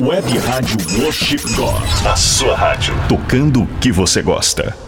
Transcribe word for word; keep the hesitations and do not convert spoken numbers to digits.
Web Rádio Worship God. A sua rádio. Tocando o que você gosta.